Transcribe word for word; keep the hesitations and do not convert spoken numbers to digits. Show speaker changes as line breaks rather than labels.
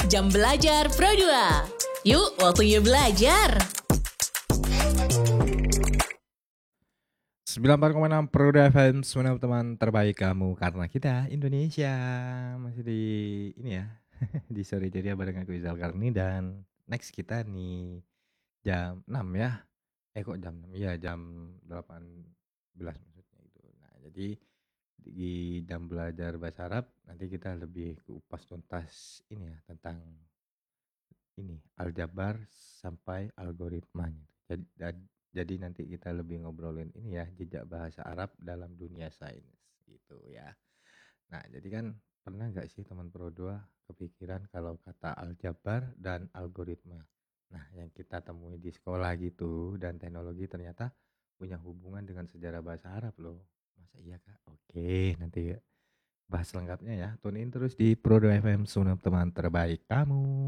Jam Belajar Pro dua. Yuk, waktunya belajar.
sembilan puluh empat koma enam Pro F M, semua teman terbaik kamu karena kita Indonesia. Masih di ini ya, di sore ceria bareng aku Izal Karni dan next kita nih jam enam ya. Eh kok jam enam? Iya jam delapan belas maksudnya itu. Nah, jadi di jam belajar bahasa Arab nanti kita lebih kupas tuntas ini ya tentang ini aljabar sampai algoritmanya. Jadi, dan- jadi nanti kita lebih ngobrolin ini ya jejak bahasa Arab dalam dunia sains gitu ya. Nah jadi kan pernah nggak sih teman Pro dua kepikiran kalau kata aljabar dan algoritma. Nah yang kita temui di sekolah gitu dan teknologi ternyata punya hubungan dengan sejarah bahasa Arab loh. Masa iya kak? Oke nanti bahas lengkapnya ya. Tune in terus di Pro dua F M, sunap teman terbaik kamu.